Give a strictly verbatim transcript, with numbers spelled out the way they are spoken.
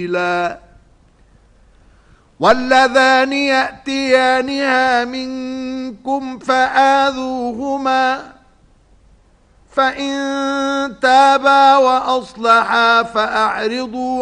واللذان يأتيانها منكم فآذوهما فإن تابا وأصلحا فأعرضوا